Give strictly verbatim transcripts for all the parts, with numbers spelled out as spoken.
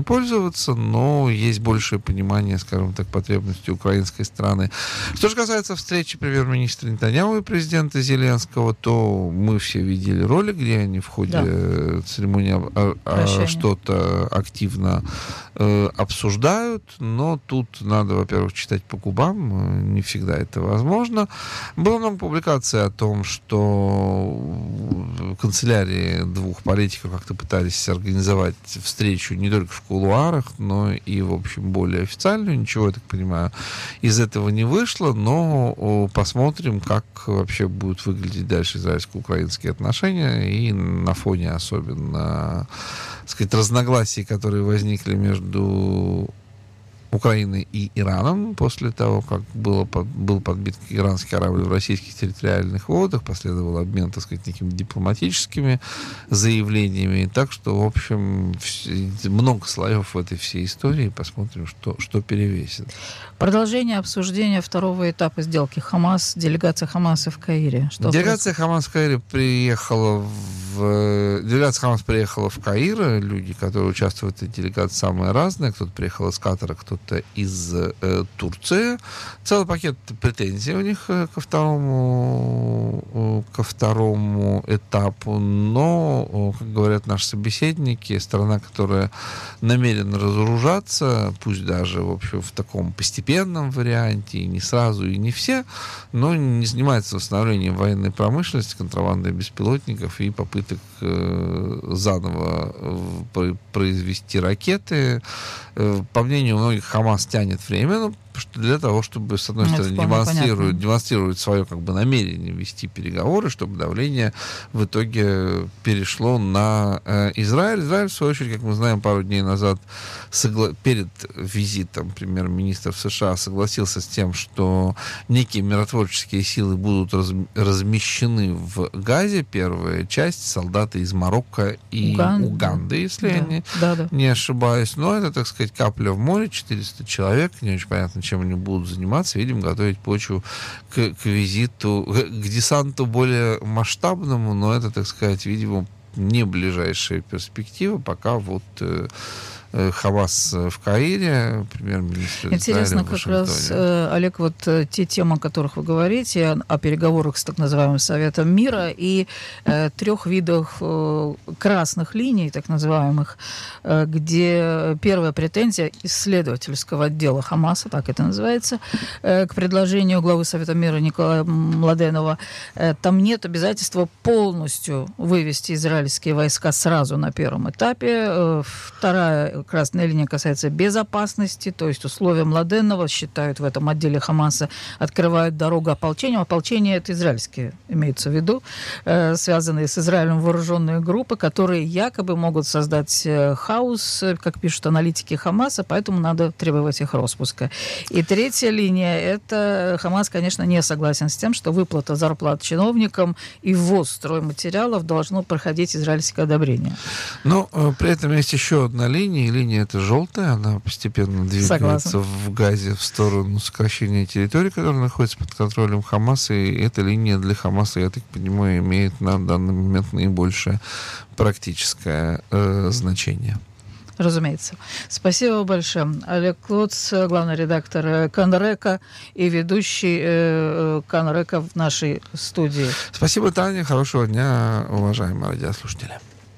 ими пользоваться, но есть большее понимание, скажем так, потребностей украинской страны. Что же касается встречи премьер-министра Нетаньяху и президента Зеленского, то мы все видели ролик, где они в ходе да. церемонии а, а, что-то активно э, обсуждают, но тут надо, во-первых, читать по губам, не всегда это возможно. Было много публикаций о том, что канцелярии двух политиков как-то пытались организовать встречу не только в кулуарах, но и, в общем, более официальную. Ничего, я так понимаю, из этого не вышло, но посмотрим, как вообще будут выглядеть дальше израильско-украинские отношения, и на фоне особенно, так сказать, разногласий, которые возникли между Украины и Ираном после того, как было, был подбит иранский корабль в российских территориальных водах, последовал обмен, так сказать, такими дипломатическими заявлениями. Так что, в общем, много слоев в этой всей истории. Посмотрим, что, что перевесит. Продолжение обсуждения второго этапа сделки Хамас, делегация Хамаса в Каире. Что делегация Хамас в Каире приехала в... Делегация Хамас приехала в Каир. Люди, которые участвуют в этой делегации, самые разные. Кто-то приехал из Катара, кто-то из э, Турции. Целый пакет претензий у них ко второму, ко второму этапу. Но, как говорят наши собеседники, страна, которая намерена разоружаться, пусть даже, в общем, в таком постепенном варианте, и не сразу, и не все, но не занимается восстановлением военной промышленности, контрабандой беспилотников и попыток э, заново э, произвести ракеты. Э, по мнению многих, Хамас тянет время, ну, для того, чтобы, с одной стороны, демонстрировать, демонстрировать свое как бы намерение вести переговоры, чтобы давление в итоге перешло на э, Израиль. Израиль, в свою очередь, как мы знаем, пару дней назад согла- перед визитом премьер-министра в США согласился с тем, что некие миротворческие силы будут раз- размещены в Газе. Первая часть — солдаты из Марокко и Уган... Уганды, если да. я не, да, да. не ошибаюсь. Но это, так сказать, капля в море, четыреста человек, не очень понятно, чем они будут заниматься. Видим, готовить почву к, к визиту, к десанту более масштабному, но это, так сказать, видимо, не ближайшая перспектива, пока вот э, Хамас в Каире, премьер-министр Интересно, Израиля в как раз, Олег, вот те темы, о которых вы говорите, о, о переговорах с так называемым Советом мира и э, трех видах э, красных линий, так называемых, э, где первая претензия исследовательского отдела Хамаса, так это называется, э, к предложению главы Совета мира Николая Младенова, э, там нет обязательства полностью вывести израильские войска сразу на первом этапе. Э, вторая красная линия касается безопасности, то есть условия Младенова, считают в этом отделе Хамаса, открывают дорогу ополчению. Ополчение — это израильские, имеется в виду, э, связанные с Израилем вооруженные группы, которые якобы могут создать э, хаос, как пишут аналитики Хамаса, поэтому надо требовать их распуска. И третья линия — это Хамас, конечно, не согласен с тем, что выплата зарплат чиновникам и ввоз стройматериалов должно проходить израильское одобрение. Но э, при этом есть еще одна линия, линия эта желтая, она постепенно двигается Согласна. в Газе в сторону сокращения территории, которая находится под контролем Хамаса, и эта линия для Хамаса, я так понимаю, имеет на данный момент наибольшее практическое э, значение. Разумеется. Спасибо большое. Олег Клоц, главный редактор Канрека и ведущий э, Канрека в нашей студии. Спасибо, Таня. Хорошего дня, уважаемые радиослушатели.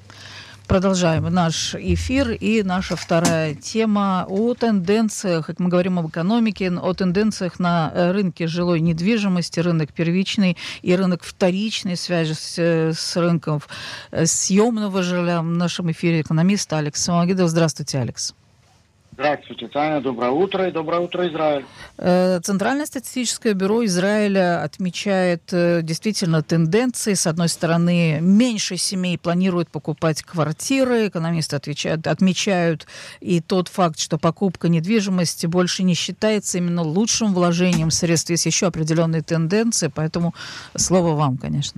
Продолжаем наш эфир, и наша вторая тема о тенденциях, как мы говорим об экономике, о тенденциях на рынке жилой недвижимости, рынок первичный и рынок вторичный, связи с, с рынком съемного жилья. В нашем эфире экономист Алекс Самогидов. Здравствуйте, Алекс. Здравствуйте, Таня. Доброе утро и доброе утро, Израиль. Центральное статистическое бюро Израиля отмечает действительно тенденции. С одной стороны, меньше семей планируют покупать квартиры. Экономисты отвечают, отмечают и тот факт, что покупка недвижимости больше не считается именно лучшим вложением средств. Есть еще определенные тенденции, поэтому слово вам, конечно.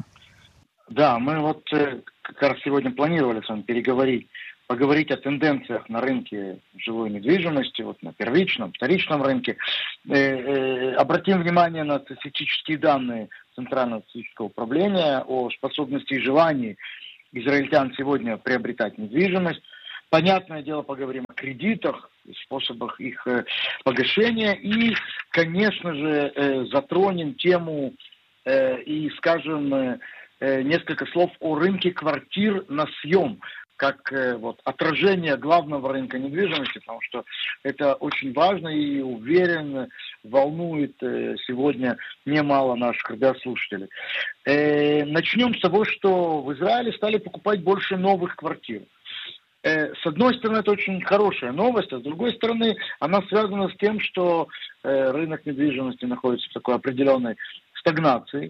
Да, мы вот как раз сегодня планировали с вами переговорить. Поговорить о тенденциях на рынке жилой недвижимости, вот на первичном, вторичном рынке. Э, э, обратим внимание на статистические данные Центрального статистического управления о способности и желании израильтян сегодня приобретать недвижимость. Понятное дело, поговорим о кредитах, способах их э, погашения. И, конечно же, э, затронем тему э, и скажем э, несколько слов о рынке квартир на съем, как э, вот, отражение главного рынка недвижимости, потому что это очень важно и, уверен, волнует э, сегодня немало наших радиослушателей. Э, начнем с того, что в Израиле стали покупать больше новых квартир. Э, с одной стороны, это очень хорошая новость, а с другой стороны, она связана с тем, что э, рынок недвижимости находится в такой определенной стагнации.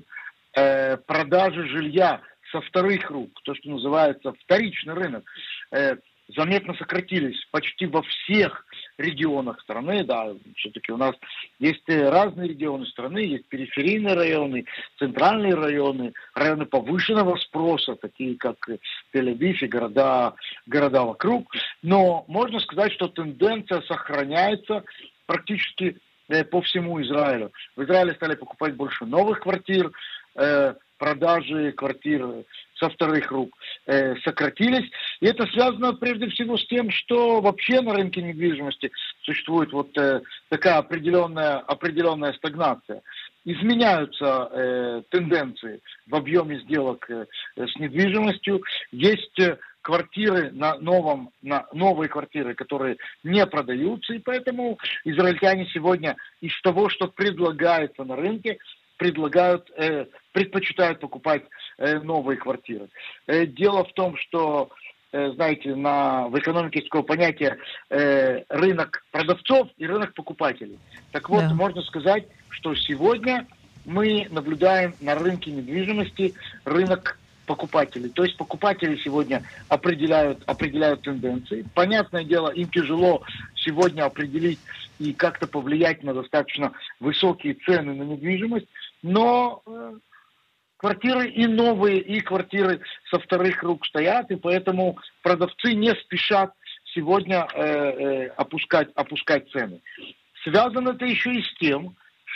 Э, продажи жилья со вторых рук, то, что называется вторичный рынок, э, заметно сократились почти во всех регионах страны. Да, все-таки у нас есть разные регионы страны, есть периферийные районы, центральные районы, районы повышенного спроса, такие как Тель-Авив и города, города вокруг. Но можно сказать, что тенденция сохраняется практически э, по всему Израилю. В Израиле стали покупать больше новых квартир, э, продажи квартир со вторых рук э, сократились. И это связано прежде всего с тем, что вообще на рынке недвижимости существует вот э, такая определенная, определенная стагнация. Изменяются э, тенденции в объеме сделок э, с недвижимостью. Есть э, квартиры на новом, на новые квартиры, которые не продаются, и поэтому израильтяне сегодня из того, что предлагается на рынке, предлагают, э, предпочитают покупать э, новые квартиры. Э, дело в том, что, э, знаете, на, в экономике есть такое понятие э, рынок продавцов и рынок покупателей. Так вот, Да. можно сказать, что сегодня мы наблюдаем на рынке недвижимости рынок покупателей. То есть покупатели сегодня определяют, определяют тенденции. Понятное дело, им тяжело сегодня определить и как-то повлиять на достаточно высокие цены на недвижимость, но э, квартиры и новые, и квартиры со вторых рук стоят, и поэтому продавцы не спешат сегодня э, э, опускать, опускать цены. Связано это еще и с тем,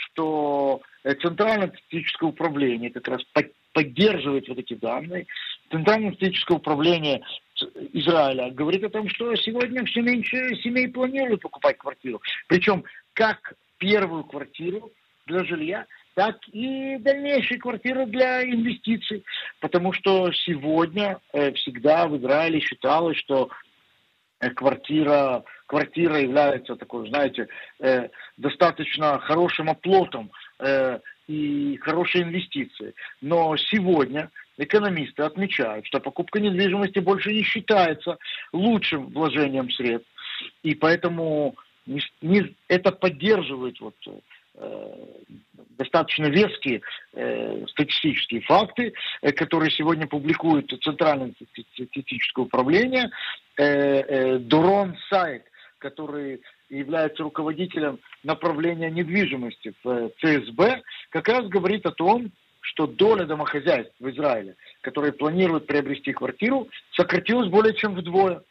что Центральное статистическое управление как раз под, поддерживает вот эти данные. Центральное статистическое управление Израиля говорит о том, что сегодня все меньше семей планируют покупать квартиру. Причем как первую квартиру для жилья, так и дальнейшие квартиры для инвестиций. Потому что сегодня э, всегда в Израиле считалось, что э, квартира, квартира является такой, знаете, э, достаточно хорошим оплотом э, и хорошей инвестицией. Но сегодня экономисты отмечают, что покупка недвижимости больше не считается лучшим вложением средств. И поэтому не, не, это поддерживает вот, э, достаточно веские э, статистические факты, э, которые сегодня публикует Центральное статистическое управление. Э, э, Дорон Сайт, который является руководителем направления недвижимости в ЦСБ, как раз говорит о том, что доля домохозяйств в Израиле, которые планируют приобрести квартиру, сократилась более чем вдвое.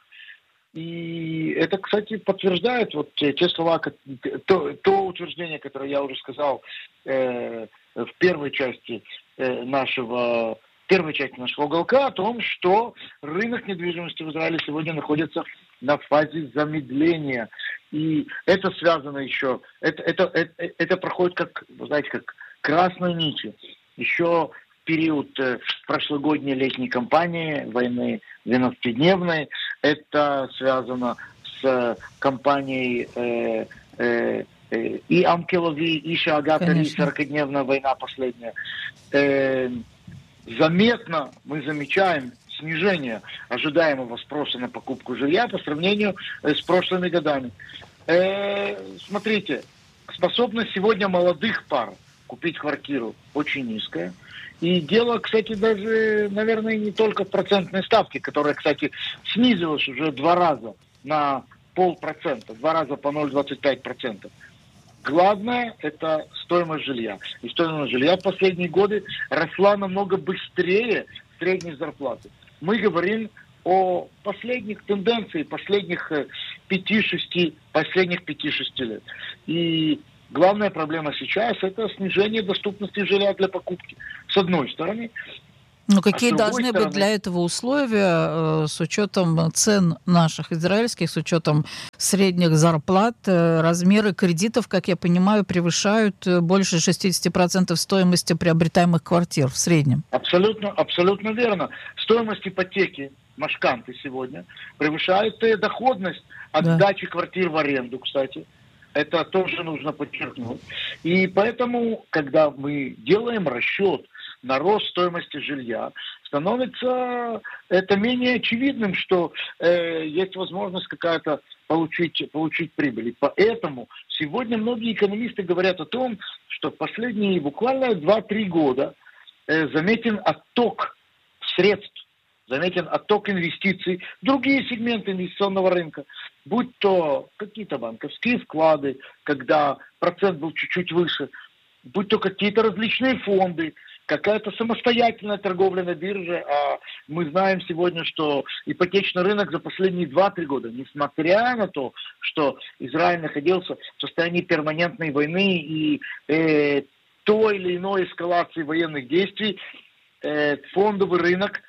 И это, кстати, подтверждает вот те, те слова, то, то утверждение, которое я уже сказал э, в первой части э, нашего первой части нашего уголка, о том, что рынок недвижимости в Израиле сегодня находится на фазе замедления. И это связано еще, это, это, это, это проходит как, вы знаете, как красной нитью. Еще в период э, прошлогодней летней кампании, войны двенадцатидневной, это связано с э, кампанией э, э, э, и Амкелови, и Шаагатари, сорокадневная война последняя. Э, заметно мы замечаем снижение ожидаемого спроса на покупку жилья по сравнению э, с прошлыми годами. Э, смотрите, способность сегодня молодых пар купить квартиру очень низкая. И дело, кстати, даже, наверное, не только в процентной ставке, которая, кстати, снизилась уже два раза на полпроцента, два раза по ноль целых двадцать пять сотых процента. Главное – это стоимость жилья. И стоимость жилья в последние годы росла намного быстрее средней зарплаты. Мы говорим о последних тенденциях, последних пяти-шести, последних пяти-шести лет. И главная проблема сейчас – это снижение доступности жилья для покупки. С одной стороны. Ну, какие а должны стороны... быть для этого условия э, с учетом цен наших израильских, с учетом средних зарплат, э, размеры кредитов, как я понимаю, превышают больше шестьдесят процентов стоимости приобретаемых квартир в среднем? Абсолютно, абсолютно верно. Стоимость ипотеки, машканты сегодня, превышает э, доходность от Да. сдачи квартир в аренду, кстати. Это тоже нужно подчеркнуть. И поэтому, когда мы делаем расчет на рост стоимости жилья, становится это менее очевидным, что э, есть возможность какая-то получить, получить прибыль. И поэтому сегодня многие экономисты говорят о том, что в последние буквально два-три года э, заметен отток средств, заметен отток инвестиций в другие сегменты инвестиционного рынка, будь то какие-то банковские вклады, когда процент был чуть-чуть выше, будь то какие-то различные фонды, какая-то самостоятельная торговля на бирже. А мы знаем сегодня, что ипотечный рынок за последние два-три года, несмотря на то, что Израиль находился в состоянии перманентной войны и э, той или иной эскалации военных действий, э, фондовый рынок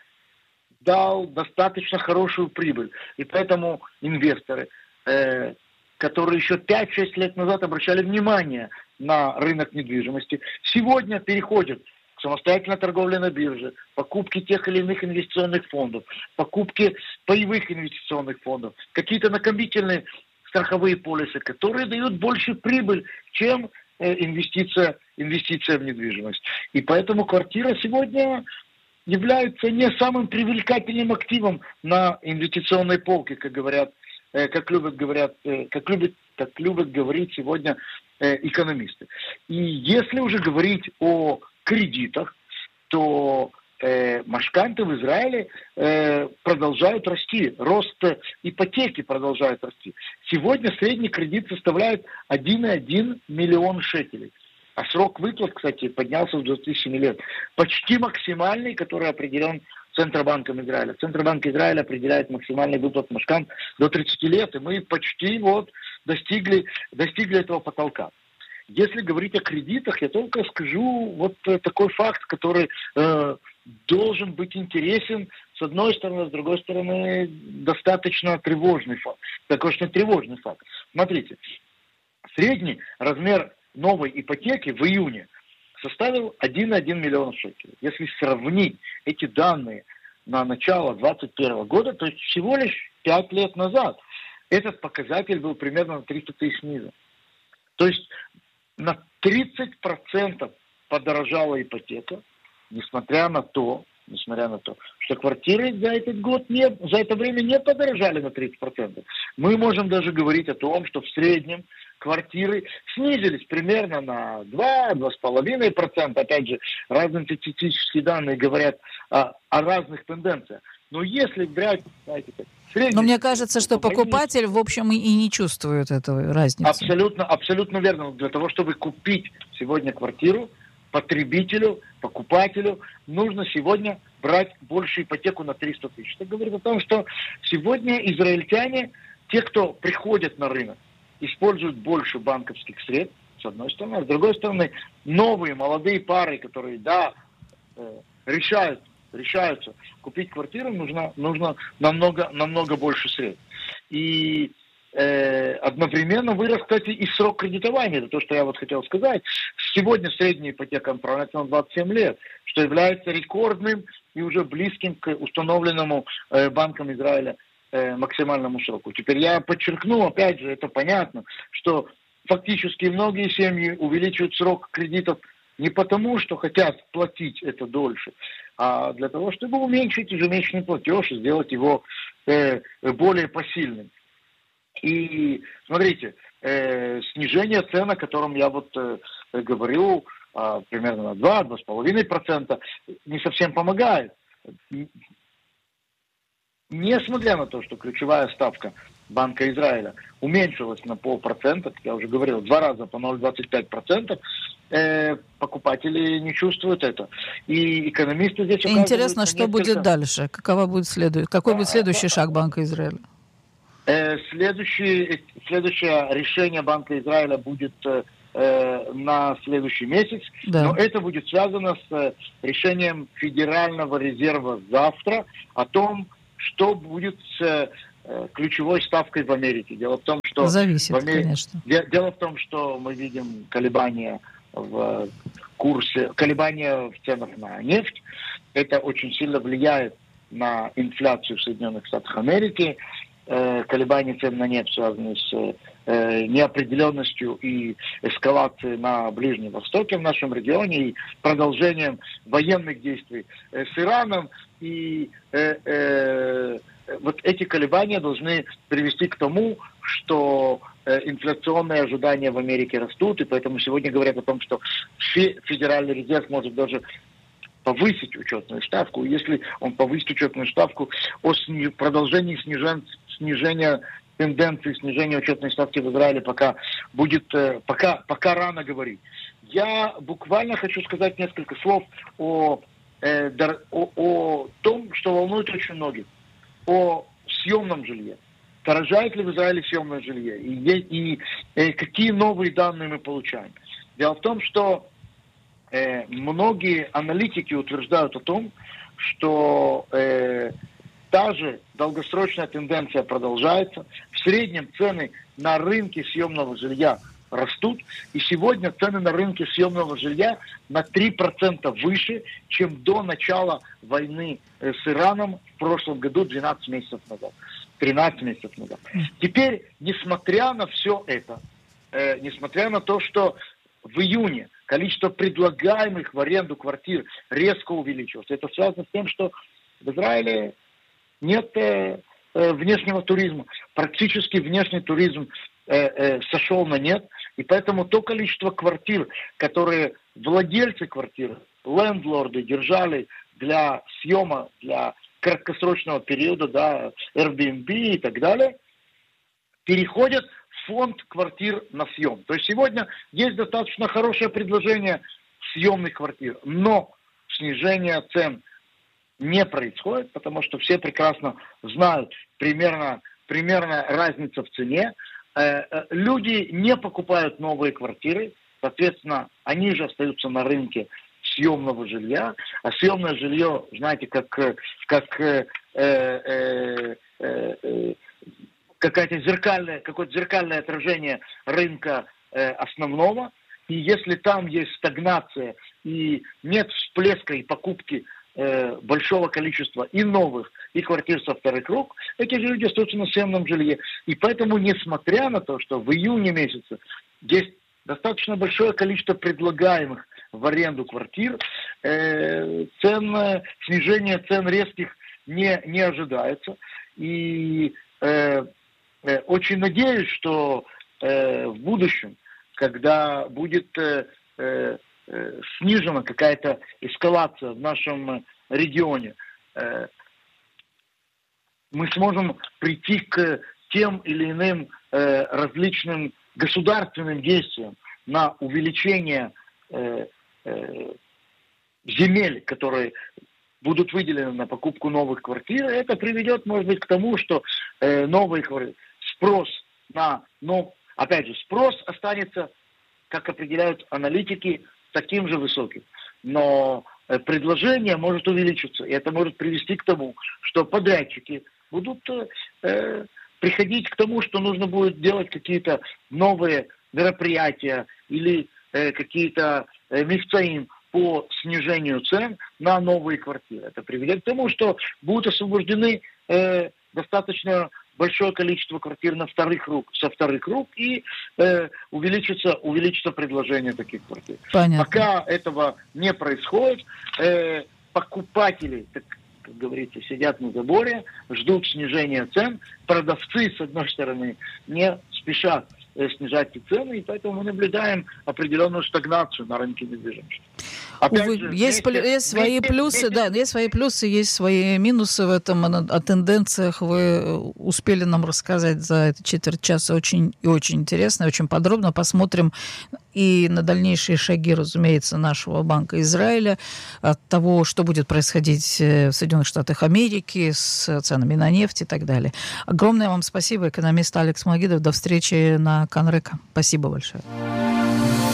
дал достаточно хорошую прибыль. И поэтому инвесторы, э, которые еще пять-шесть лет назад обращали внимание на рынок недвижимости, сегодня переходят к самостоятельной торговле на бирже, покупке тех или иных инвестиционных фондов, покупке паевых инвестиционных фондов, какие-то накопительные страховые полисы, которые дают больше прибыль, чем э, инвестиция, инвестиция в недвижимость. И поэтому квартира сегодня является не самым привлекательным активом на инвестиционной полке, как говорят, э, как любят говорят, э, как любят, как любят говорить сегодня э, экономисты. И если уже говорить о кредитах, то э, машканты в Израиле э, продолжают расти, рост ипотеки продолжает расти. Сегодня средний кредит составляет один целых одна десятая миллион шекелей. А срок выплат, кстати, поднялся до двадцати семи лет. Почти максимальный, который определен Центробанком Израиля. Центробанк Израиля определяет максимальный выплат машкант до тридцати лет, и мы почти вот достигли, достигли этого потолка. Если говорить о кредитах, я только скажу вот такой факт, который э, должен быть интересен с одной стороны, с другой стороны достаточно тревожный факт. Достаточно тревожный факт. Смотрите, средний размер новой ипотеки в июне составил один целых одна десятая миллиона шекелей. Если сравнить эти данные на начало двадцать первого года, то есть всего лишь пять лет назад, этот показатель был примерно на триста тысяч ниже. То есть на тридцать процентов подорожала ипотека, несмотря на то, несмотря на то, что квартиры за этот год не, за это время не подорожали на тридцать процентов. Мы можем даже говорить о том, что в среднем квартиры снизились примерно на два-два с половиной процента. Опять же, разные статистические данные говорят о, о разных тенденциях. Но если брать, знаете, как средний... Но мне кажется, что покупатель, в общем, и не чувствует этой разницы. Абсолютно, абсолютно верно. Для того, чтобы купить сегодня квартиру, потребителю, покупателю, нужно сегодня брать большую ипотеку на триста тысяч. Это говорит о том, что сегодня израильтяне, те, кто приходят на рынок, используют больше банковских средств, с одной стороны, а с другой стороны, новые молодые пары, которые, да, решают, решаются купить квартиру, нужно, нужно намного, намного больше средств. И э, одновременно вырос, кстати, и срок кредитования. Это то, что я вот хотел сказать. Сегодня средняя ипотека отправляется на двадцать семь лет, что является рекордным и уже близким к установленному э, Банком Израиля э, максимальному сроку. Теперь я подчеркну, опять же, это понятно, что фактически многие семьи увеличивают срок кредитов не потому, что хотят платить это дольше, а для того, чтобы уменьшить ежемесячный платеж и сделать его э, более посильным. И смотрите, э, снижение цен, о котором я вот э, говорю, э, примерно на два-два с половиной процента, не совсем помогает. Несмотря на то, что ключевая ставка Банка Израиля уменьшилась на полпроцента, я уже говорил, два раза по ноль целых двадцать пять сотых процента, э, покупатели не чувствуют это. И экономисты здесь указывают... Интересно, что несколько... будет дальше? Какова будет следу... Какой будет следующий шаг Банка Израиля? Э, следующий, следующее решение Банка Израиля будет э, на следующий месяц. Да. Но это будет связано с э, решением Федерального резерва завтра о том, что будет с э, ключевой ставкой в Америке. Дело в том, что... Зависит, в Америке... конечно. Дело в том, что мы видим колебания в курсе, колебания в ценах на нефть. Это очень сильно влияет на инфляцию в Соединенных Штатах Америки. Э, колебания цен на нефть связаны с э, неопределенностью и эскалацией на Ближнем Востоке, в нашем регионе, и продолжением военных действий э, с Ираном. И э, э, вот эти колебания должны привести к тому, что э, инфляционные ожидания в Америке растут, и поэтому сегодня говорят о том, что Федеральный резерв может даже повысить учетную ставку. Если он повысит учетную ставку, о сни... продолжении снижен... снижения тенденции снижения учетной ставки в Израиле пока будет, пока, пока рано говорить. Я буквально хочу сказать несколько слов о, э, о, о том, что волнует очень многих, о съемном жилье. Дорожает ли в Израиле съемное жилье? И, и, и какие новые данные мы получаем? Дело в том, что Э, многие аналитики утверждают о том, что э, та же долгосрочная тенденция продолжается. В среднем цены на рынке съемного жилья растут. И сегодня цены на рынке съемного жилья на три процента выше, чем до начала войны э, с Ираном в прошлом году, двенадцать месяцев назад, тринадцать месяцев назад. Теперь, несмотря на все это, э, несмотря на то, что в июне количество предлагаемых в аренду квартир резко увеличилось. Это связано с тем, что в Израиле нет э, э, внешнего туризма. Практически внешний туризм э, э, сошел на нет. И поэтому то количество квартир, которые владельцы квартир, лендлорды держали для съема, для краткосрочного периода, да, Airbnb и так далее, переходят фонд квартир на съем. То есть сегодня есть достаточно хорошее предложение съемных квартир, но снижение цен не происходит, потому что все прекрасно знают примерно, примерно разницу в цене. Э, люди не покупают новые квартиры, соответственно, они же остаются на рынке съемного жилья, а съемное жилье, знаете, как, как э, э, э, э, какое-то зеркальное, какое-то зеркальное отражение рынка э, основного. И если там есть стагнация и нет всплеска и покупки э, большого количества и новых, и квартир со вторых рук, эти же люди остаются на съемном жилье. И поэтому, несмотря на то, что в июне месяце есть достаточно большое количество предлагаемых в аренду квартир, э, цен, снижение цен резких не, не ожидается. И э, очень надеюсь, что э, в будущем, когда будет э, э, снижена какая-то эскалация в нашем регионе, э, мы сможем прийти к тем или иным э, различным государственным действиям на увеличение э, э, земель, которые будут выделены на покупку новых квартир. Это приведет, может быть, к тому, что э, новые квартиры, спрос на, ну, опять же, спрос останется, как определяют аналитики, таким же высоким. Но э, предложение может увеличиться, и это может привести к тому, что подрядчики будут э, приходить к тому, что нужно будет делать какие-то новые мероприятия или э, какие-то э, мифцаим по снижению цен на новые квартиры. Это приведет к тому, что будут освобождены э, достаточно большое количество квартир на вторых рук, со вторых рук, и э, увеличится, увеличится предложение таких квартир. Понятно. Пока этого не происходит, э, покупатели, так, как говорится, сидят на заборе, ждут снижения цен. Продавцы, с одной стороны, не спешат э, снижать эти цены, и поэтому мы наблюдаем определенную стагнацию на рынке недвижимости. Опять Увы, же, есть, вместе, есть свои вместе, плюсы, вместе... да, есть свои плюсы, есть свои минусы в этом. О тенденциях вы успели нам рассказать за эти четверть часа очень и очень интересно, очень подробно. Посмотрим и на дальнейшие шаги, разумеется, нашего Банка Израиля, от того, что будет происходить в Соединенных Штатах Америки с ценами на нефть и так далее. Огромное вам спасибо, экономист Алекс Магидов. До встречи на Канрека. Спасибо большое.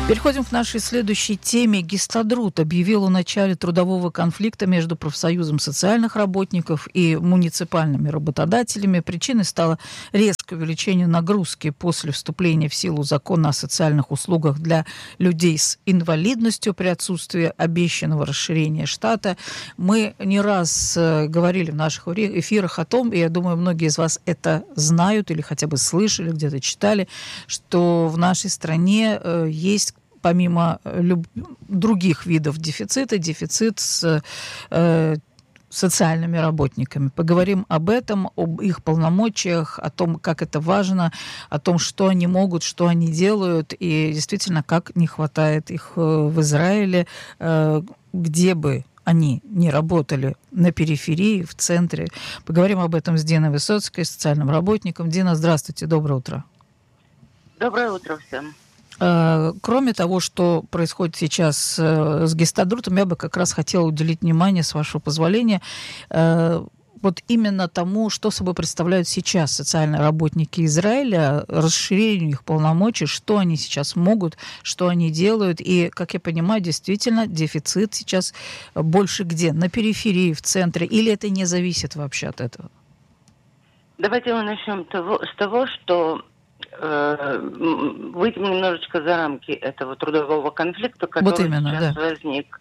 Переходим к нашей следующей теме. Гистадрут объявил о начале трудового конфликта между профсоюзом социальных работников и муниципальными работодателями. Причиной стало резкое увеличение нагрузки после вступления в силу закона о социальных услугах для людей с инвалидностью при отсутствии обещанного расширения штата. Мы не раз говорили в наших эфирах о том, и я думаю, многие из вас это знают или хотя бы слышали, где-то читали, что в нашей стране есть помимо люб... других видов дефицита, дефицит с э, социальными работниками. Поговорим об этом, об их полномочиях, о том, как это важно, о том, что они могут, что они делают, и действительно, как не хватает их в Израиле, э, где бы они не работали, на периферии, в центре. Поговорим об этом с Диной Высоцкой, социальным работником. Дина, здравствуйте, доброе утро. Доброе утро всем. Кроме того, что происходит сейчас с Гистадрутом, я бы как раз хотела уделить внимание, с вашего позволения, вот именно тому, что собой представляют сейчас социальные работники Израиля, расширению их полномочий, что они сейчас могут, что они делают. И, как я понимаю, действительно дефицит сейчас больше где? На периферии, в центре? Или это не зависит вообще от этого? Давайте мы начнем того, с того, что выйдем немножечко за рамки этого трудового конфликта, который вот именно, сейчас да. возник.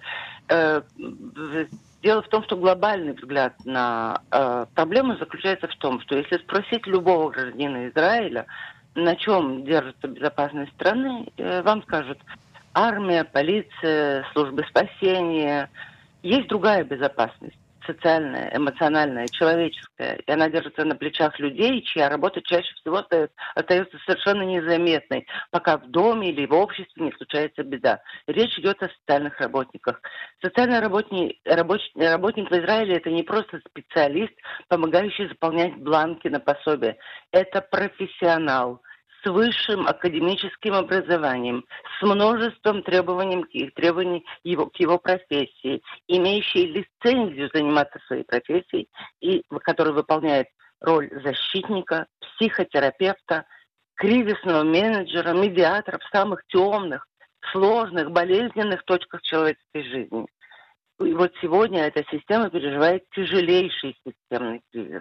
Дело в том, что глобальный взгляд на проблему заключается в том, что если спросить любого гражданина Израиля, на чем держится безопасность страны, вам скажут: армия, полиция, службы спасения. Есть другая безопасность. Социальная, эмоциональная, человеческая, и она держится на плечах людей, чья работа чаще всего остается, остается совершенно незаметной, пока в доме или в обществе не случается беда. Речь идет о социальных работниках. Социальный работник, рабоч, работник в Израиле – это не просто специалист, помогающий заполнять бланки на пособие. Это профессионал с высшим академическим образованием, с множеством требований, требований его, к его профессии, имеющий лицензию заниматься своей профессией, и который выполняет роль защитника, психотерапевта, кризисного менеджера, медиатора в самых темных, сложных, болезненных точках человеческой жизни. И вот сегодня эта система переживает тяжелейший системный кризис.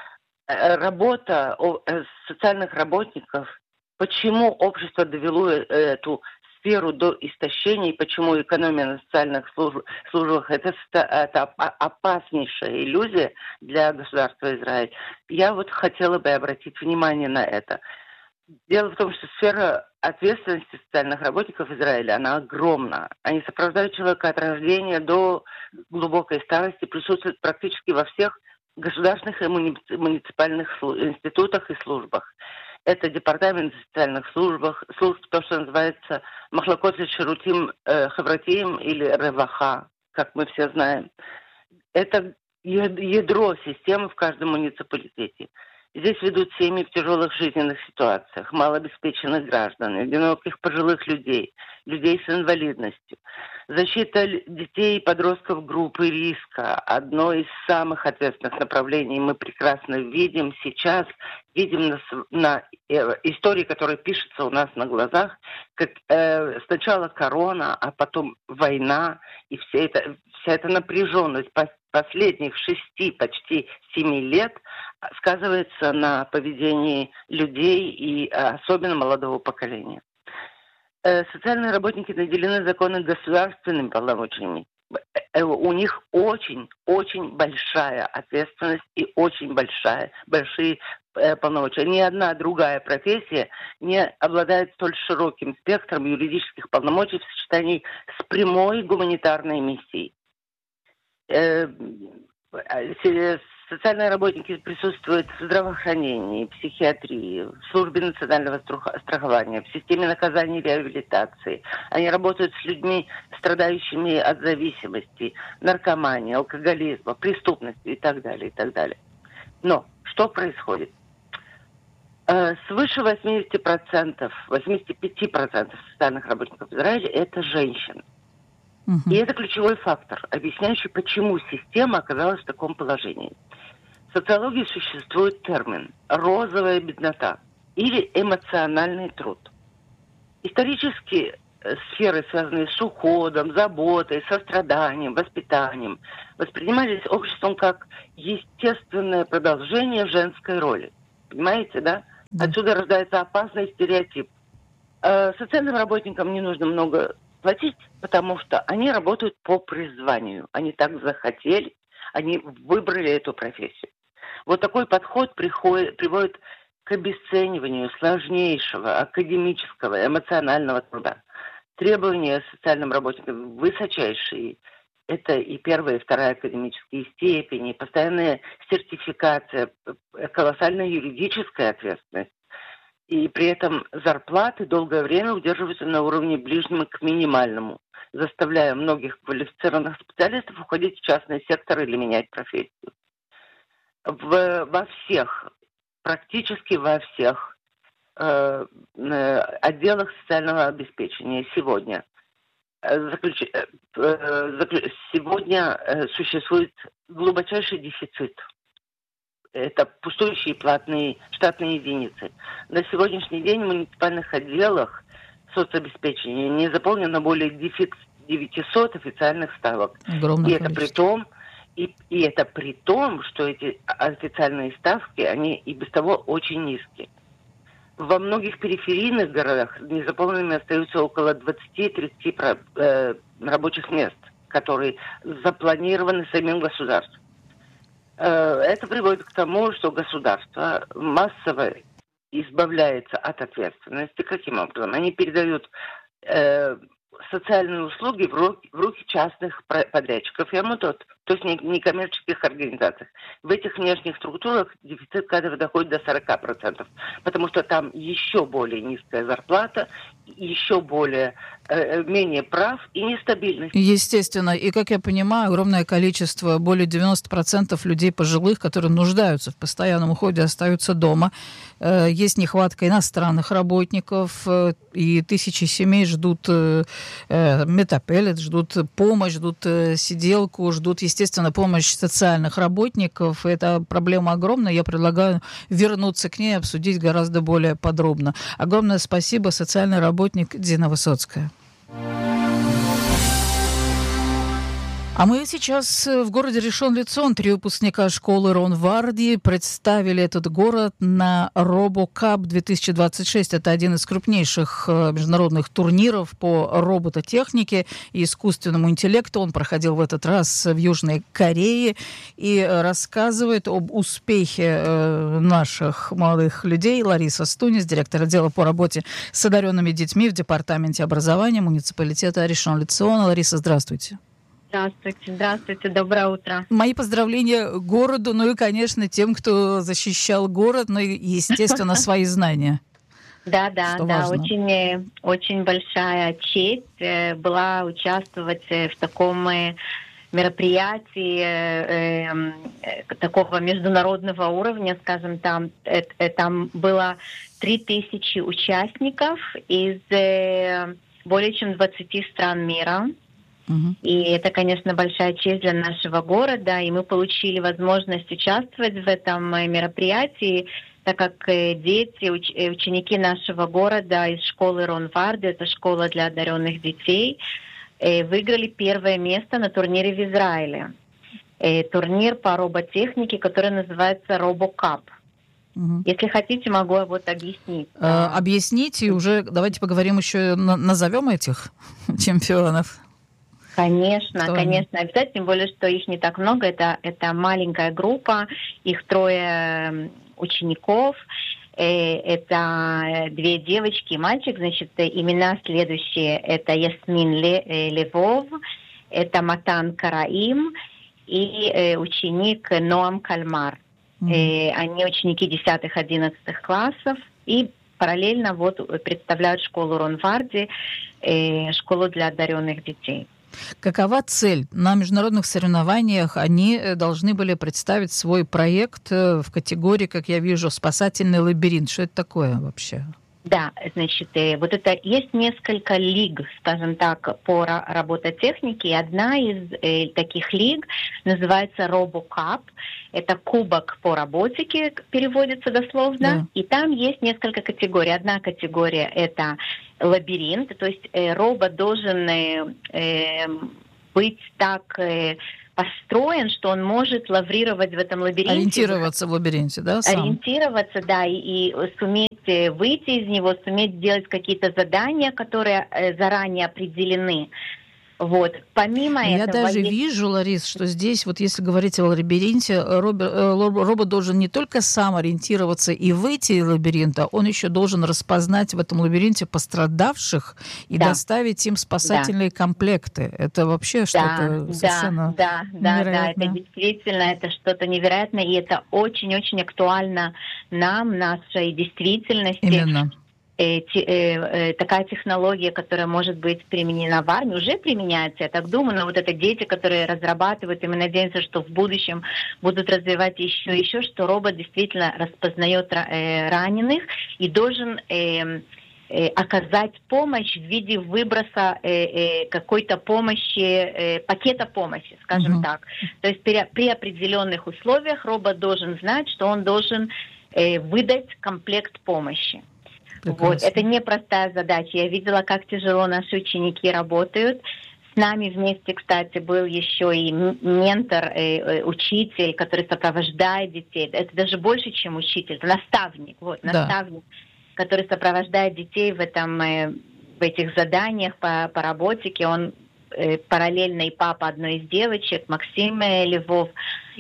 Работа социальных работников, почему общество довело эту сферу до истощения, и почему экономия на социальных служб, службах – это, это опаснейшая иллюзия для государства Израиль. Я вот хотела бы обратить внимание на это. Дело в том, что сфера ответственности социальных работников Израиля, она огромна. Они сопровождают человека от рождения до глубокой старости, присутствуют практически во всех государственных и муниципальных институтах и службах. Это департамент социальных службах, служб, то, что называется Махлакот ле-Ширутим Хевратиим или Реваха, как мы все знаем. Это ядро системы в каждом муниципалитете. Здесь ведут семьи в тяжелых жизненных ситуациях, малообеспеченных граждан, одиноких пожилых людей, людей с инвалидностью. Защита детей и подростков группы риска – одно из самых ответственных направлений. Мы прекрасно видим сейчас, видим на, на э, истории, которая пишется у нас на глазах, как э, сначала корона, а потом война, и вся эта, вся эта напряженность последних шести, почти семи лет сказывается на поведении людей и особенно молодого поколения. Социальные работники наделены законом государственными полномочиями. У них очень-очень большая ответственность и очень большая, большие полномочия. Ни одна другая профессия не обладает столь широким спектром юридических полномочий в сочетании с прямой гуманитарной миссией. Социальные работники присутствуют в здравоохранении, психиатрии, в службе национального страхования, в системе наказания и реабилитации. Они работают с людьми, страдающими от зависимости, наркомании, алкоголизма, преступности и так далее, и так далее. Но что происходит? Свыше восемьдесят процентов, восемьдесят пять процентов социальных работников Израиля – это женщины. И это ключевой фактор, объясняющий, почему система оказалась в таком положении. В социологии существует термин «розовая беднота» или «эмоциональный труд». Исторически сферы, связанные с уходом, заботой, состраданием, воспитанием, воспринимались обществом как естественное продолжение женской роли. Понимаете, да? Да. Отсюда рождается опасный стереотип. Э, социальным работникам не нужно много платить, потому что они работают по призванию. Они так захотели, они выбрали эту профессию. Вот такой подход приходит, приводит к обесцениванию сложнейшего академического, эмоционального труда. Требования социальным работникам высочайшие. Это и первая, и вторая академические степени, постоянная сертификация, колоссальная юридическая ответственность. И при этом зарплаты долгое время удерживаются на уровне ближнем к минимальному, заставляя многих квалифицированных специалистов уходить в частный сектор или менять профессию. В, во всех, практически во всех э, отделах социального обеспечения сегодня заключ... э, заключ... сегодня э, существует глубочайший дефицит. Это пустующие платные штатные единицы. На сегодняшний день в муниципальных отделах соцобеспечения не заполнено более девятьсот официальных ставок. Огромное и это при том, и, и это при том, что эти официальные ставки, они и без того очень низкие. Во многих периферийных городах незаполненными остаются около двадцать-тридцать э, рабочих мест, которые запланированы самим государством. Э, это приводит к тому, что государство массово избавляется от ответственности. Каким образом? Они передают э, социальные услуги в руки, в руки частных подрядчиков, я тот, то есть некоммерческих организаций. В этих внешних структурах дефицит кадров доходит до сорок процентов, потому что там еще более низкая зарплата, еще более, э, менее прав и нестабильность. Естественно. И, как я понимаю, огромное количество, более девяносто процентов людей пожилых, которые нуждаются в постоянном уходе, остаются дома. Э, есть нехватка иностранных работников, э, и тысячи семей ждут э, э, метапеллет, ждут помощь, ждут э, сиделку, ждут, естественно, помощь социальных работников. Это проблема огромная. Я предлагаю вернуться к ней и обсудить гораздо более подробно. Огромное спасибо, социальный работник Дина Высоцкая. А мы сейчас в городе Ришон-Ле-Цион. Три выпускника школы Рон Варди представили этот город на RoboCup две тысячи двадцать шесть. Это один из крупнейших международных турниров по робототехнике и искусственному интеллекту. Он проходил в этот раз в Южной Корее и рассказывает об успехе наших молодых людей. Лариса Стунис, директор отдела по работе с одаренными детьми в департаменте образования муниципалитета Ришон-Ле-Цион. Лариса, здравствуйте. Здравствуйте, здравствуйте, доброе утро. Мои поздравления городу, ну и, конечно, тем, кто защищал город, ну и, естественно, свои знания. Да, да, да, очень, очень большая честь была участвовать в таком мероприятии такого международного уровня, скажем, там, там было три тысячи участников из более чем двадцати стран мира. И это, конечно, большая честь для нашего города, и мы получили возможность участвовать в этом мероприятии, так как дети, уч- ученики нашего города из школы Рон Варди, это школа для одаренных детей, выиграли первое место на турнире в Израиле. Турнир по роботехнике, который называется RoboCup. Угу. Если хотите, могу вот объяснить. А, объясните, и уже давайте поговорим еще, назовем этих чемпионов. Конечно, Кто конечно, они? Обязательно, тем более, что их не так много, это, это маленькая группа, их трое учеников, это две девочки и мальчик, значит, имена следующие, это Ясмин Левов, это Матан Караим и ученик Ноам Кальмар. Mm-hmm. Они ученики десятых-одиннадцатых классов и параллельно вот представляют школу Рон Варди, школу для одаренных детей. Какова цель? На международных соревнованиях они должны были представить свой проект в категории, как я вижу, «Спасательный лабиринт». Что это такое вообще? Да, значит, вот это есть несколько лиг, скажем так, по робототехнике. Одна из э, таких лиг называется RoboCup. Это кубок по роботике, переводится дословно. Да. И там есть несколько категорий. Одна категория — это лабиринт, то есть э, робот должен э, э, быть так э, построен, что он может лаврировать в этом лабиринте. Ориентироваться в лабиринте, да, сам? Ориентироваться, да, и, и суметь выйти из него, суметь сделать какие-то задания, которые э, заранее определены. Вот. Помимо Я этого... даже есть... вижу, Ларис, что здесь, вот если говорить о лабиринте, робот, робот должен не только сам ориентироваться и выйти из лабиринта, он еще должен распознать в этом лабиринте пострадавших и да. доставить им спасательные да. комплекты. Это вообще да, что-то совершенно да, да, невероятное. Да, это действительно это что-то невероятное, и это очень-очень актуально нам, нашей действительности. Именно. Э, те, э, э, такая технология, которая может быть применена в армии, уже применяется, я так думаю, но вот это дети, которые разрабатывают, и мы надеемся, что в будущем будут развивать еще и еще, что робот действительно распознает э, раненых и должен э, э, оказать помощь в виде выброса э, э, какой-то помощи, э, пакета помощи, скажем mm-hmm. так. То есть при, при определенных условиях робот должен знать, что он должен э, выдать комплект помощи. Вот. Это непростая задача. Я видела, как тяжело наши ученики работают. С нами вместе, кстати, был еще и ментор, э, э, учитель, который сопровождает детей. Это даже больше, чем учитель. Это наставник. Вот, да. Наставник, который сопровождает детей в, этом, э, в этих заданиях по, по роботике. Он э, параллельно и папа одной из девочек, Максим Львов.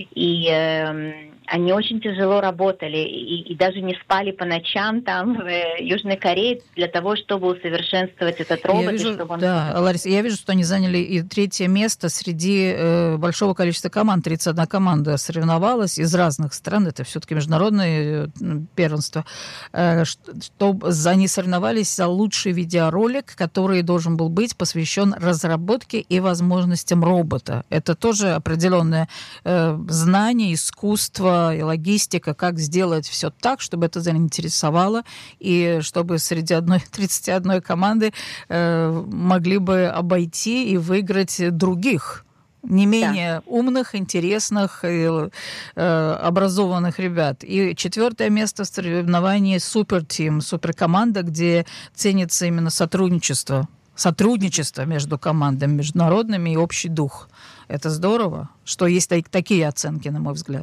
И э, они очень тяжело работали и, и даже не спали по ночам там в э, Южной Корее для того, чтобы усовершенствовать этот робот. Я вижу, чтобы он... да, Лариса, я вижу, что они заняли и третье место среди э, большого количества команд. тридцать одна команда соревновалась из разных стран. Это все-таки международное э, первенство. Э, что, они соревновались за лучший видеоролик, который должен был быть посвящен разработке и возможностям робота. Это тоже определенное э, знание, искусство и логистика, как сделать все так, чтобы это заинтересовало, и чтобы среди одной, тридцати одной команды э, могли бы обойти и выиграть других, не менее да. умных, интересных и э, образованных ребят. И четвертое место в соревновании супертим, суперкоманда, где ценится именно сотрудничество. Сотрудничество между командами международными и общий дух. Это здорово, что есть такие оценки, на мой взгляд.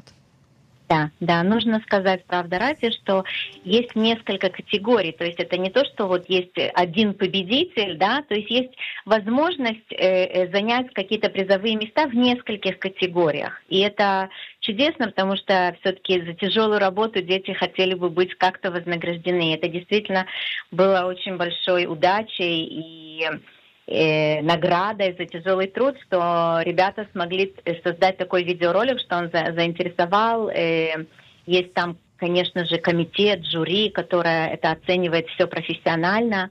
Да, да, нужно сказать, правда, ради, что есть несколько категорий, то есть это не то, что вот есть один победитель, да, то есть есть возможность э, занять какие-то призовые места в нескольких категориях, и это чудесно, потому что все-таки за тяжелую работу дети хотели бы быть как-то вознаграждены, это действительно было очень большой удачей и Э, наградой за тяжелый труд, что ребята смогли создать такой видеоролик, что он за, заинтересовал. Э, есть там, конечно же, комитет, жюри, которое это оценивает все профессионально.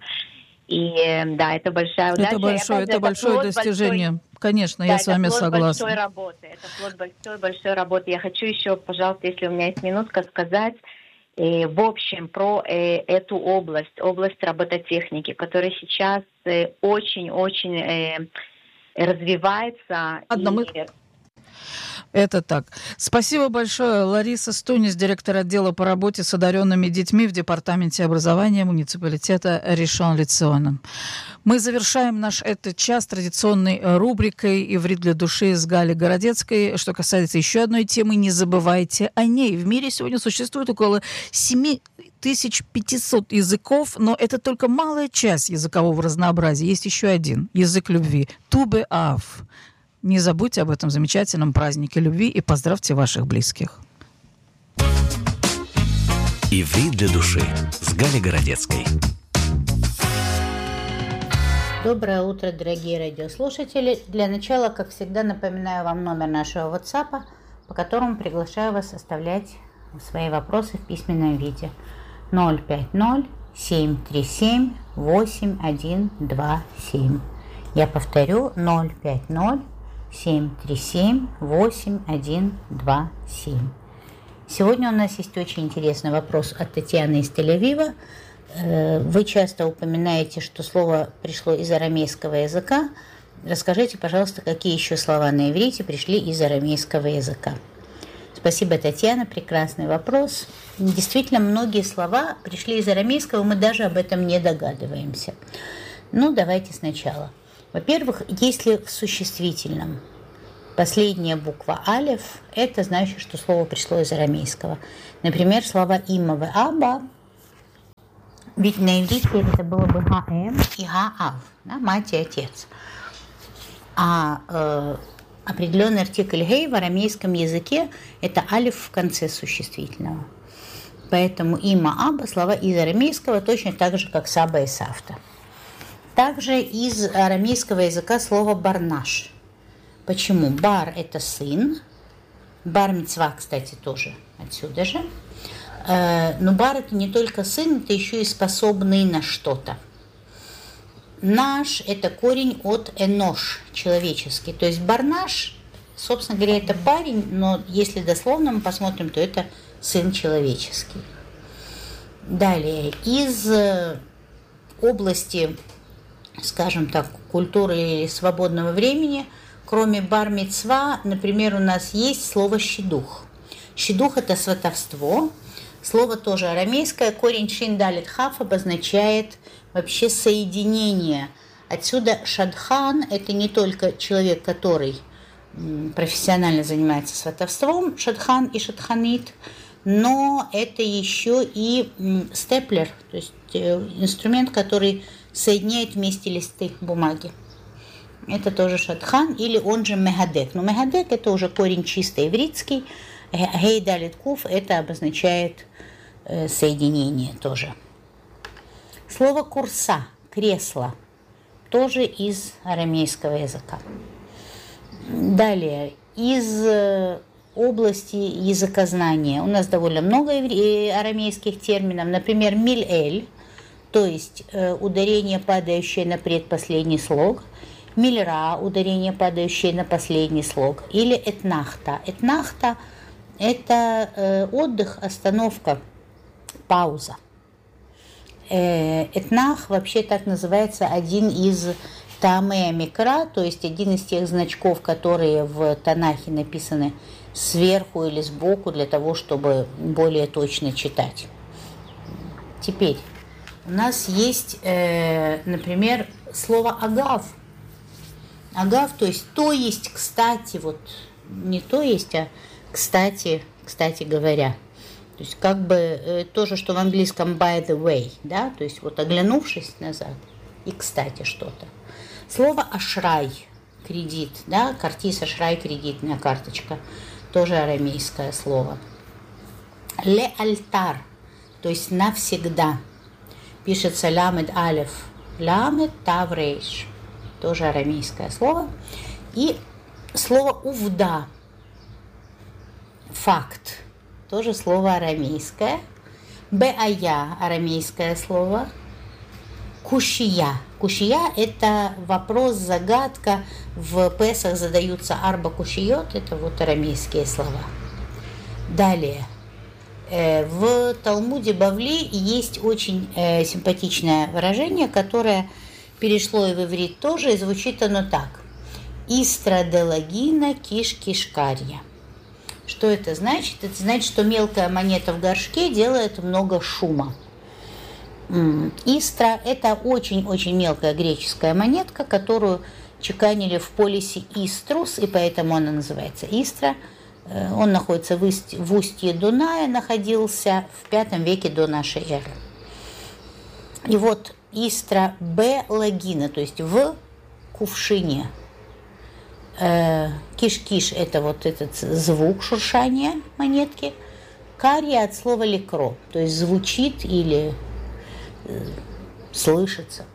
И э, да, это большая удача. Это большое, это, это большое достижение. Большой, Конечно, да, я с вами согласна. Это плод большой работы. Это плод большой, большой работы. Я хочу еще, пожалуйста, если у меня есть минутка, сказать э, в общем про э, эту область, область робототехники, которая сейчас э, очень-очень э, развивается. Одна и... мы... Это так. Спасибо большое. Лариса Стунис, директор отдела по работе с одаренными детьми в Департаменте образования муниципалитета Ришон-Ле-Цион. Мы завершаем наш этот час традиционной рубрикой «Иврит для души» с Галей Городецкой. Что касается еще одной темы, не забывайте о ней. В мире сегодня существует около семь тысяч пятьсот языков, но это только малая часть языкового разнообразия. Есть еще один – язык любви – ту-бе-ав. Не забудьте об этом замечательном празднике любви и поздравьте ваших близких. Иврит для души с Галей Городецкой. Доброе утро, дорогие радиослушатели. Для начала, как всегда, напоминаю вам номер нашего WhatsApp, по которому приглашаю вас оставлять свои вопросы в письменном виде. ноль пять ноль семь три семь восемь один два семь. Я повторю, ноль пять ноль семь три семь восемь один два семь. Сегодня у нас есть очень интересный вопрос от Татьяны из Тель-Авива. Вы часто упоминаете, что слово пришло из арамейского языка. Расскажите, пожалуйста, какие еще слова на иврите пришли из арамейского языка. Спасибо, Татьяна, прекрасный вопрос. Действительно, многие слова пришли из арамейского, мы даже об этом не догадываемся. Ну, давайте сначала. Во-первых, если в существительном последняя буква алеф, это значит, что слово пришло из арамейского. Например, слова имма в аба, ведь на иврите это было бы гаэм и гаав, да, мать и отец. А э, определенный артикль гей в арамейском языке это алеф в конце существительного. Поэтому имма аба слова из арамейского точно так же, как саба и савта. Также из арамейского языка слово барнаш. Почему? Бар – это сын. Бар-мицва, кстати, тоже отсюда же. Но бар – это не только сын, это еще и способный на что-то. Наш – это корень от энош, человеческий. То есть барнаш, собственно говоря, это парень, но если дословно мы посмотрим, то это сын человеческий. Далее, из области, скажем так, культуры или свободного времени, кроме бар-мицва, например, у нас есть слово «щедух». «Щедух» – это сватовство. Слово тоже арамейское. Корень шин далит хав обозначает вообще соединение. Отсюда шадхан – это не только человек, который профессионально занимается сватовством, шадхан и шадханит, но это еще и степлер, то есть инструмент, который соединяет вместе листы бумаги. Это тоже шадхан, или он же мегадек. Но мегадек – это уже корень чисто ивритский. Гей далит куф – это обозначает э, соединение тоже. Слово курса – кресло, тоже из арамейского языка. Далее, из э, области языкознания у нас довольно много арамейских терминов. Например, миль-эль, то есть э, ударение, падающее на предпоследний слог. Мильра – ударение, падающее на последний слог. Или этнахта. Этнахта – это э, отдых, остановка, пауза. Э, этнах вообще так называется один из тамея микра, то есть один из тех значков, которые в Танахе написаны сверху или сбоку для того, чтобы более точно читать. Теперь у нас есть, э, например, слово агав. Агав, то есть то есть, кстати, вот не то есть, а кстати, кстати говоря. То есть как бы э, то же, что в английском by the way, да, то есть вот оглянувшись назад и кстати что-то. Слово ашрай, кредит, да, картис ашрай, кредитная карточка, тоже арамейское слово. Ле альтар, то есть навсегда, пишется ламед алеф, ламед тав рейш. Тоже арамейское слово. И слово увда, факт, тоже слово арамейское. Беая, арамейское слово. Кушия. Кушия – это вопрос, загадка. В Песах задаются арба кушиот, это вот арамейские слова. Далее. В Талмуде Бавли есть очень симпатичное выражение, которое перешло и в иврит тоже, и звучит оно так. Истра де лагина киш кишкарья. Что это значит? Это значит, что мелкая монета в горшке делает много шума. Истра – это очень-очень мелкая греческая монетка, которую чеканили в полисе Иструс, и поэтому она называется Истра. Он находится в устье, в устье Дуная, находился в пятом веке до нашей эры. И вот Истра Б лагина, то есть в кувшине. Киш-киш – это вот этот звук шуршания монетки. Кария от слова лекро, то есть звучит или э, слышится.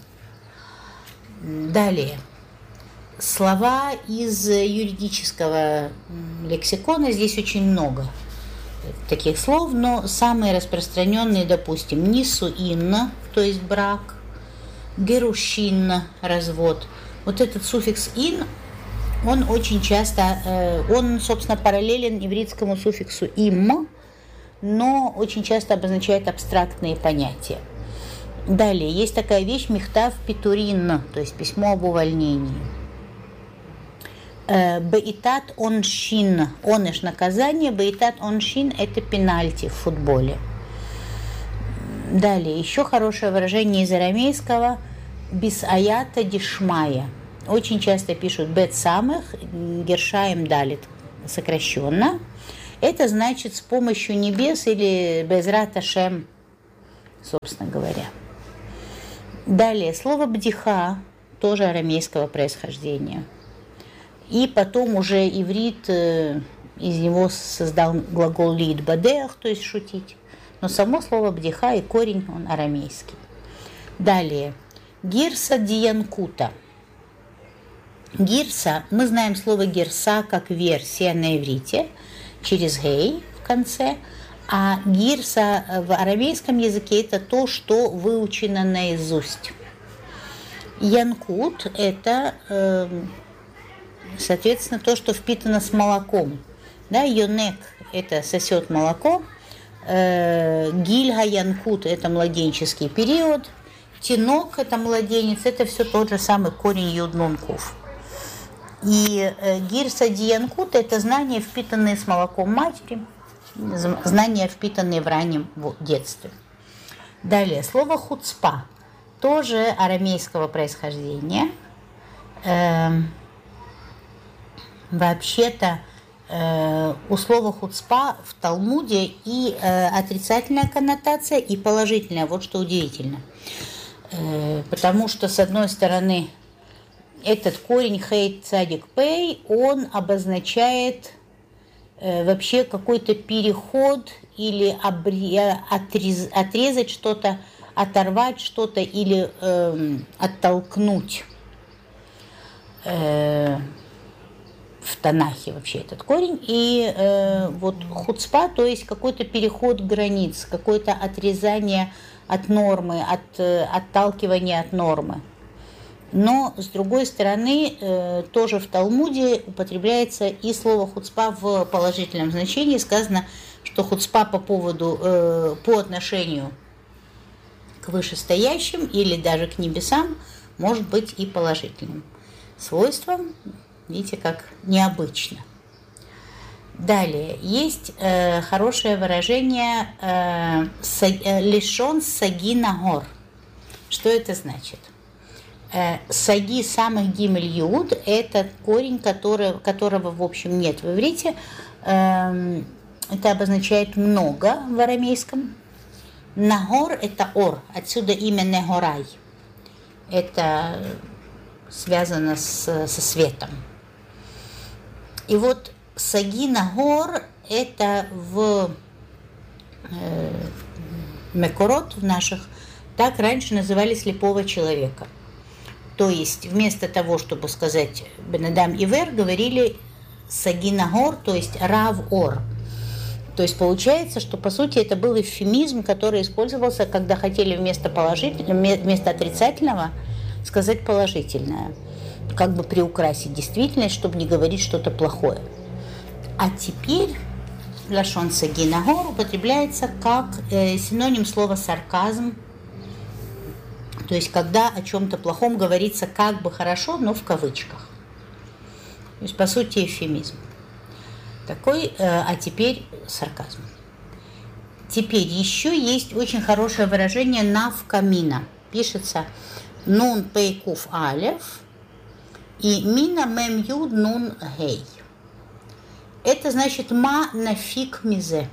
Далее. Слова из юридического лексикона, здесь очень много таких слов, но самые распространенные, допустим, нисуин, то есть брак, герушин, развод. Вот этот суффикс ин, он очень часто, он, собственно, параллелен ивритскому суффиксу им, но очень часто обозначает абстрактные понятия. Далее, есть такая вещь михтав питурин, то есть письмо об увольнении. Беитат оншин, оныш наказание, беитат оншин – это пенальти в футболе. Далее, еще хорошее выражение из арамейского «бис аята дишмая». Очень часто пишут «бет самых», гершаем далит, сокращенно. Это значит «с помощью небес» или «безрат ашем», собственно говоря. Далее, слово «бдиха» тоже арамейского происхождения. И потом уже иврит э, из него создал глагол «лид бадеах», то есть «шутить». Но само слово «бдиха» и корень, он арамейский. Далее, гирса диянкута. Гирса, мы знаем слово гирса как версия на иврите, через гей в конце, а гирса в арамейском языке это то, что выучено наизусть. Янкут – это, э, соответственно, то, что впитано с молоком. Да, йонек – это сосет молоко, э, гильга янкут – это младенческий период, тинок – это младенец, это все тот же самый корень юд-нун-кув. И э, гирса диянкут – это знания, впитанные с молоком матери, знания, впитанные в раннем детстве. Далее, слово хуцпа, тоже арамейского происхождения. Э, вообще-то э, у слова хуцпа в Талмуде и э, отрицательная коннотация, и положительная, вот что удивительно. Э, потому что, с одной стороны, этот корень хейт цадик пей, он обозначает э, вообще какой-то переход или обре- отрез- отрезать что-то, оторвать что-то или э, оттолкнуть. Э, в Танахе вообще этот корень. И э, вот хуцпа, то есть какой-то переход границ, какое-то отрезание от нормы, от, э, отталкивание от нормы. Но, с другой стороны, э, тоже в Талмуде употребляется и слово хуцпа в положительном значении. Сказано, что хуцпа по поводу, э, по отношению к вышестоящим или даже к небесам может быть и положительным свойством. Видите, как необычно. Далее, есть э, хорошее выражение э, э, «лишон саги нагор». Что это значит? Саги самых гимель юд – это корень, который, которого, в общем, нет в иврите. Это обозначает много в арамейском. Нагор – это ор, отсюда имя Негорай. Это связано с, со светом. И вот саги нагор – это в э, мекорот, в наших, так раньше называли слепого человека. То есть вместо того, чтобы сказать Бен-Адам Ивер, говорили Саги Нагор, то есть Рав Ор. То есть получается, что по сути это был эвфемизм, который использовался, когда хотели вместо положительного, вместо отрицательного сказать положительное. Как бы приукрасить действительность, чтобы не говорить что-то плохое. А теперь лашон Саги Нагор употребляется как э, синоним слова сарказм. То есть, когда о чем-то плохом говорится как бы хорошо, но в кавычках. То есть, по сути, эвфемизм. Такой, э, а теперь сарказм. Теперь еще есть очень хорошее выражение «навкамина». Пишется «нун пей куф алев» и «мина мем юд нун гей». Это значит «ма нафик мизе».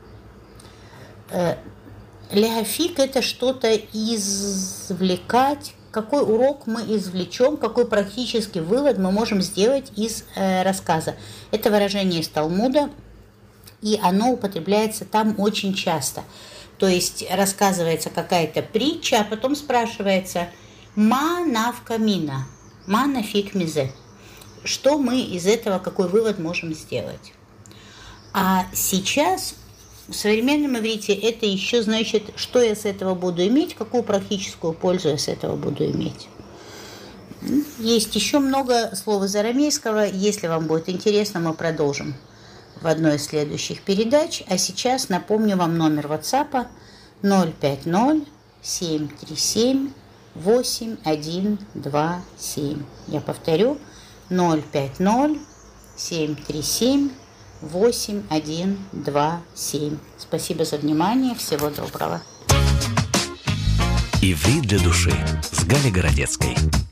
Легафик – это что-то извлекать, какой урок мы извлечем, какой практический вывод мы можем сделать из э, рассказа. Это выражение из Талмуда, и оно употребляется там очень часто. То есть рассказывается какая-то притча, а потом спрашивается «ма навкамина», «ма нафик мизе». Что мы из этого, какой вывод можем сделать? А сейчас в современном иврите это еще значит, что я с этого буду иметь, какую практическую пользу я с этого буду иметь. Есть еще много слов из арамейского. Если вам будет интересно, мы продолжим в одной из следующих передач. А сейчас напомню вам номер WhatsApp ноль пять ноль семь три семь восемь один два семь. Я повторю, ноль пять ноль семь три семь восемь один два семь. Спасибо за внимание. Всего доброго. Иврит для души с Галей Городецкой.